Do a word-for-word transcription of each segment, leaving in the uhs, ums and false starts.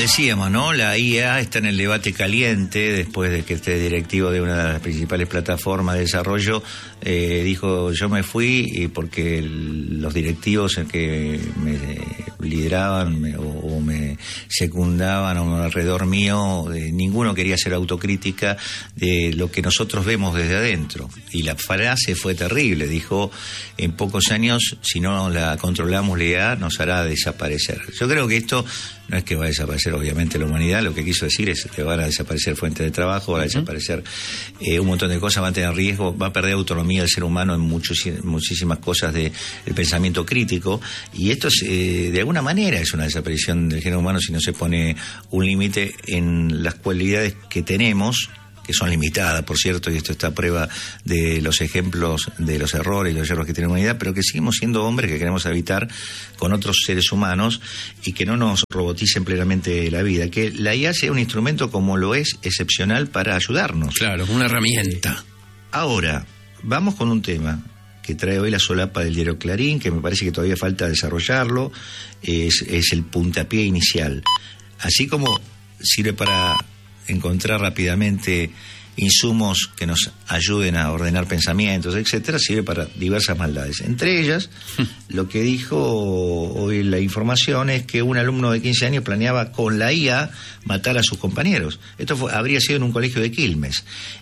decíamos, ¿no? La I A está en el debate caliente después de que este directivo de una de las principales plataformas de desarrollo eh, dijo, yo me fui y porque el, los directivos que me lideraban me, o, o me secundaban o alrededor mío, eh, ninguno quería hacer autocrítica de lo que nosotros vemos desde adentro. Y la frase fue terrible, dijo, en pocos años, si no la controlamos la I A, nos hará desaparecer. Yo creo que esto no es que va a desaparecer obviamente la humanidad, lo que quiso decir es que van a desaparecer fuentes de trabajo, van a desaparecer eh, un montón de cosas, van a tener riesgo, va a perder autonomía el ser humano en muchos, muchísimas cosas del de pensamiento crítico, y esto es, eh, de alguna manera es una desaparición del género humano si no se pone un límite en las cualidades que tenemos, que son limitadas, por cierto, y esto está a prueba de los ejemplos de los errores y los errores que tiene la humanidad, pero que seguimos siendo hombres que queremos habitar con otros seres humanos y que no nos roboticen plenamente la vida. Que la I A sea un instrumento como lo es, excepcional para ayudarnos. Claro, una herramienta. Ahora, vamos con un tema que trae hoy la solapa del diario Clarín, que me parece que todavía falta desarrollarlo, es, es el puntapié inicial. Así como sirve para encontrar rápidamente insumos que nos ayuden a ordenar pensamientos, etcétera, sirve para diversas maldades. Entre ellas, lo que dijo hoy la información es que un alumno de quince años planeaba con la I A matar a sus compañeros. Esto fue, habría sido en un colegio de Quilmes.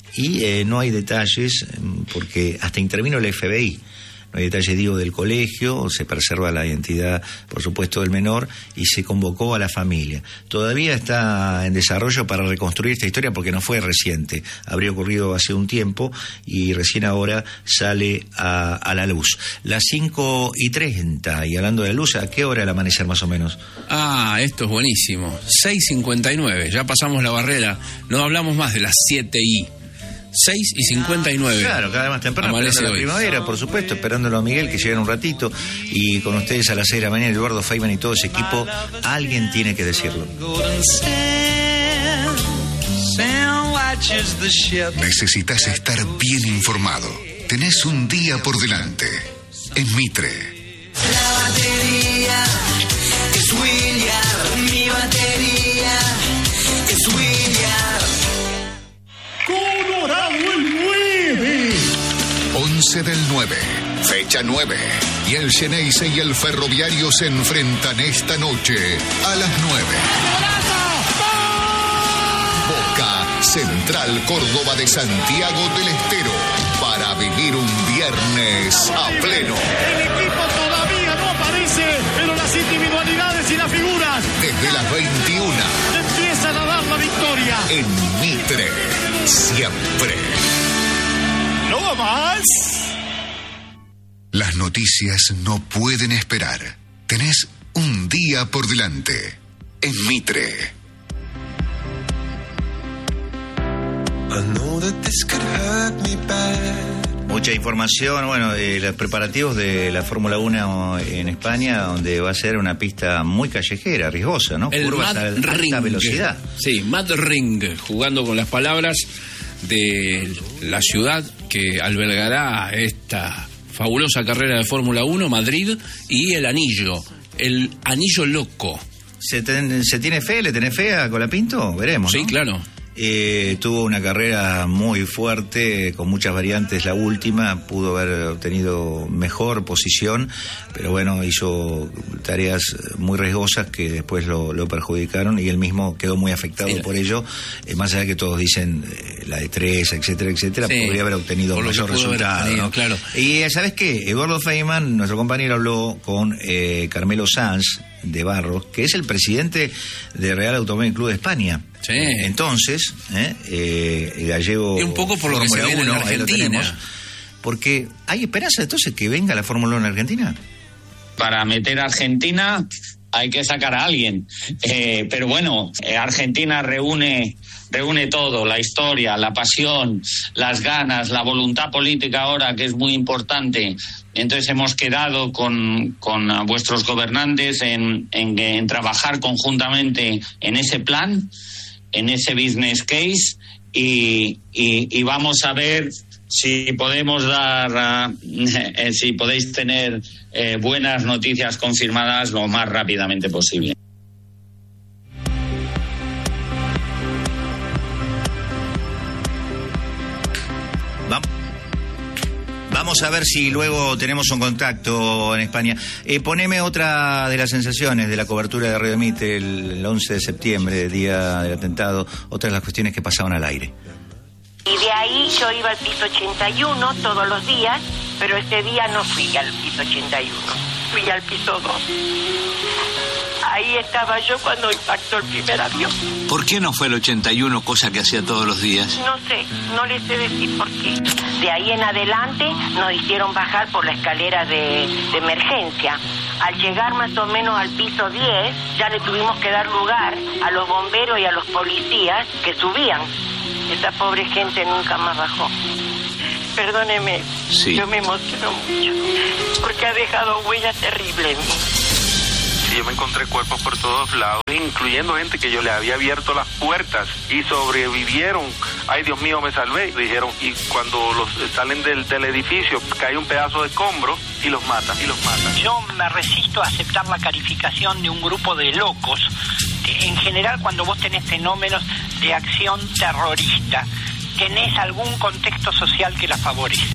Y eh, no hay detalles, porque hasta intervino el F B I. No hay detalles, digo, del colegio, se preserva la identidad, por supuesto, del menor, y se convocó a la familia. Todavía está en desarrollo para reconstruir esta historia porque no fue reciente, habría ocurrido hace un tiempo y recién ahora sale a, a la luz. Las cinco y treinta, y hablando de la luz, ¿a qué hora el amanecer más o menos? Ah, esto es buenísimo. seis cincuenta y nueve, ya pasamos la barrera, no hablamos más de las siete y... seis y cincuenta y nueve. Claro, cada vez más temprano, esperando la primavera, por supuesto, esperándolo a Miguel que llegue en un ratito, y con ustedes a las seis de la mañana, Eduardo Feynman y todo ese equipo. Alguien tiene que decirlo. Necesitas estar bien informado. Tenés un día por delante. En Mitre. La batería es William, mi batería es William. Colorado el nueve. once del nueve, fecha nueve. Y el Xeneize y el Ferroviario se enfrentan esta noche a las nueve. Boca Central Córdoba de Santiago del Estero, para vivir un viernes a pleno. El equipo todavía no aparece, pero las individualidades y las figuras Desde las veintiuna empiezan a dar la victoria. en Mitre, siempre. No más. Las noticias no pueden esperar. Tenés un día por delante. En Mitre. I know that this could hurt me bad. Mucha información, bueno, eh, los preparativos de la Fórmula uno en España, donde va a ser una pista muy callejera, riesgosa, ¿no? El Curvas a Mad alta Ring. velocidad. Sí, Mad Ring, jugando con las palabras de la ciudad que albergará esta fabulosa carrera de Fórmula uno, Madrid, y el anillo, el anillo loco. ¿Se, ten- ¿Se tiene fe? ¿Le tenés fe a Colapinto? Veremos, Sí, ¿no? claro. Eh, tuvo una carrera muy fuerte, con muchas variantes. La última pudo haber obtenido mejor posición, pero bueno, hizo tareas muy riesgosas que después lo, lo perjudicaron, y él mismo quedó muy afectado Sí. por ello. Eh, más allá que todos dicen eh, la destreza, etcétera, etcétera, Sí. podría haber obtenido Por lo que mayor pudo haber resultado, obtenido, ¿no? claro. Y eh, ¿sabes qué? Eduardo Feynman, nuestro compañero, habló con eh, Carmelo Sanz de Barros, que es el presidente de Real Automóvil Club de España. Sí. Entonces, ¿eh? Eh, el gallego. Y un poco por lo que se Fórmula viene en uno, ahí lo Argentina. tenemos. Porque hay esperanza entonces que venga la Fórmula uno en Argentina. Para meter a Argentina hay que sacar a alguien. Eh, pero bueno, eh, Argentina reúne, reúne todo, la historia, la pasión, las ganas, la voluntad política ahora, que es muy importante. Entonces hemos quedado con, con vuestros gobernantes en, en, en trabajar conjuntamente en ese plan, en ese business case, y, y, y vamos a ver si podemos dar, uh, eh, si podéis tener eh, buenas noticias confirmadas lo más rápidamente posible. a ver si luego tenemos un contacto en España. Eh, poneme otra de las sensaciones de la cobertura de Radio Mitre el, el once de septiembre, día del atentado, otras de las cuestiones que pasaban al aire. Y de ahí yo iba al piso ochenta y uno todos los días, pero ese día no fui al piso ochenta y uno, fui al piso dos. Ahí estaba yo cuando impactó el primer avión. ¿Por qué no fue el ochenta y uno, cosa que hacía todos los días? No sé, no les sé decir por qué. De ahí en adelante nos hicieron bajar por la escalera de, de emergencia. Al llegar más o menos al piso diez, ya le tuvimos que dar lugar a los bomberos y a los policías que subían. Esa pobre gente nunca más bajó. Perdóneme, sí. Yo me emociono mucho, porque ha dejado huella terrible en mí. Yo me encontré cuerpos por todos lados, incluyendo gente que yo le había abierto las puertas y sobrevivieron. Ay, Dios mío, me salvé, dijeron. Y cuando los salen del, del edificio, cae un pedazo de escombro y los mata, y los mata. Yo me resisto a aceptar la calificación de un grupo de locos. En general, cuando vos tenés fenómenos de acción terrorista, tenés algún contexto social que la favorece.